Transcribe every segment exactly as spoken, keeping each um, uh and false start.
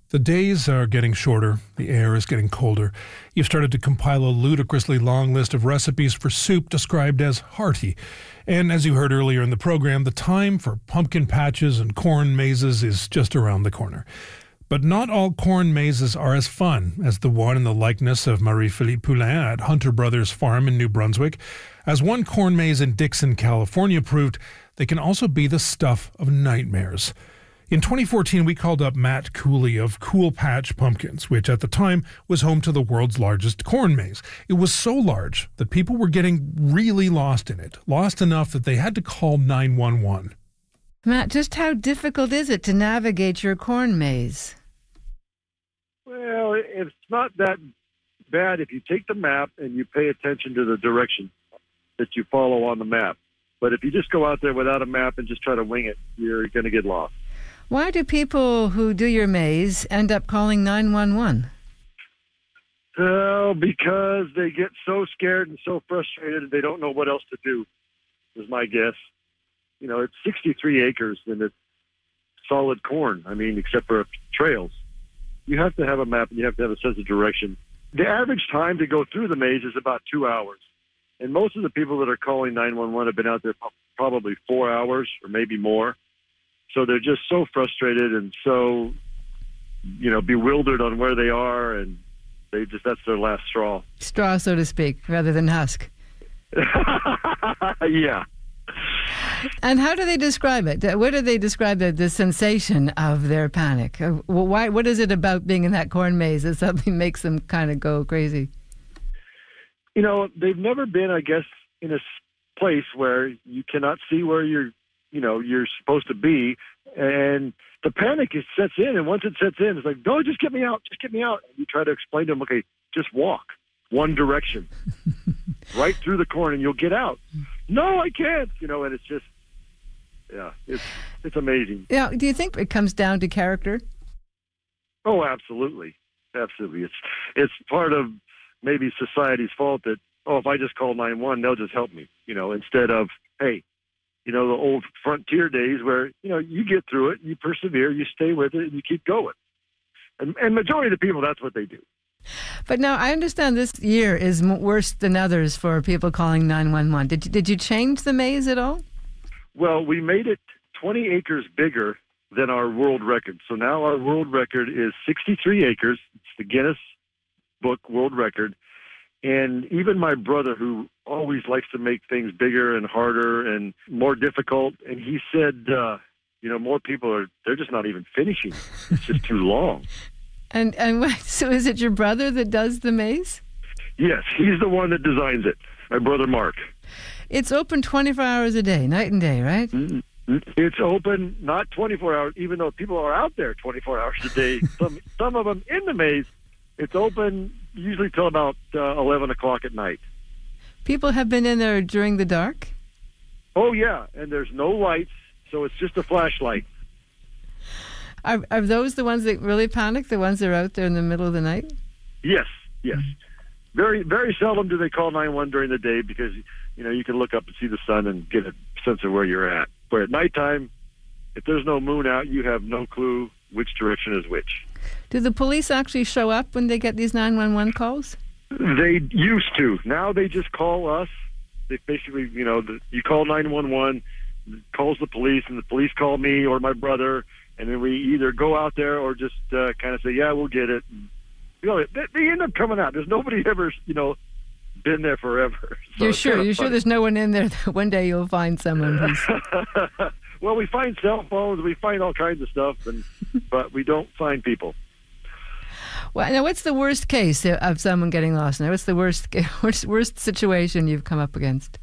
The days are getting shorter, the air is getting colder. You've started to compile a ludicrously long list of recipes for soup described as hearty. And as you heard earlier in the program, the time for pumpkin patches and corn mazes is just around the corner. But not all corn mazes are as fun as the one in the likeness of Marie-Philippe Poulin at Hunter Brothers Farm in New Brunswick. As one corn maze in Dixon, California proved, they can also be the stuff of nightmares. In twenty fourteen, we called up Matt Cooley of Cool Patch Pumpkins, which at the time was home to the world's largest corn maze. It was so large that people were getting really lost in it, lost enough that they had to call nine one one. Matt, just how difficult is it to navigate your corn maze? Well, it's not that bad if you take the map and you pay attention to the direction that you follow on the map. But if you just go out there without a map and just try to wing it, you're going to get lost. Why do people who do your maze end up calling nine one one? Oh, because they get so scared and so frustrated they don't know what else to do, is my guess. You know, it's sixty-three acres and it's solid corn, I mean, except for trails. You have to have a map and you have to have a sense of direction. The average time to go through the maze is about two hours. And most of the people that are calling nine one one have been out there probably four hours or maybe more. So they're just so frustrated and so, you know, bewildered on where they are, and they just, that's their last straw. Straw, so to speak, rather than husk. Yeah. And how do they describe it? What do they describe the, the sensation of their panic? Why? What is it about being in that corn maze that suddenly makes them kind of go crazy? You know, they've never been, I guess, in a place where you cannot see where you're, you know, you're supposed to be, and the panic is sets in, and once it sets in, it's like, no, just get me out, just get me out. And you try to explain to them, okay, just walk one direction, right through the corn, and you'll get out. No, I can't, you know, and it's just, yeah, it's it's amazing. Yeah, do you think it comes down to character? Oh, absolutely, absolutely. It's it's part of maybe society's fault that, oh, if I just call nine one one, they'll just help me, you know, instead of, hey, you know, the old frontier days where, you know, you get through it, you persevere, you stay with it, and you keep going. And, and majority of the people, that's what they do. But now, I understand this year is worse than others for people calling nine one one. Did you, did you change the maze at all? Well, we made it twenty acres bigger than our world record. So now our world record is sixty-three acres. It's the Guinness Book World Record. And even my brother, who always likes to make things bigger and harder and more difficult, and he said, uh, you know, more people are, they're just not even finishing. It's just too long. And and what, so is it your brother that does the maze? Yes, he's the one that designs it, my brother Mark. It's open twenty-four hours a day, night and day, right? It's open not twenty-four hours, even though people are out there twenty-four hours a day. Some, some of them in the maze. It's open usually till about uh, eleven o'clock at night. People have been in there during the dark? Oh, yeah, and there's no lights, so it's just a flashlight. Are, are those the ones that really panic, the ones that are out there in the middle of the night? Yes, yes. Very, very seldom do they call nine one one during the day because, you know, you can look up and see the sun and get a sense of where you're at. Where at nighttime, if there's no moon out, you have no clue which direction is which. Do the police actually show up when they get these nine one one calls? They used to. Now they just call us. They basically, you know, the, you call nine one one, calls the police, and the police call me or my brother, and then we either go out there or just uh, kind of say, yeah, we'll get it. And, you know, they, they end up coming out. There's nobody ever, you know, been there forever. So you're sure? You're sure there's no one in there that one day you'll find someone who's... Well, we find cell phones, we find all kinds of stuff, and but we don't find people. Well, now, what's the worst case of someone getting lost? Now, what's the worst worst, worst situation you've come up against?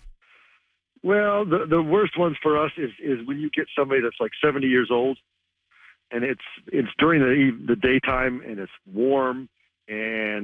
Well, the the worst ones for us is, is when you get somebody that's like seventy years old, and it's it's during the the daytime, and it's warm, and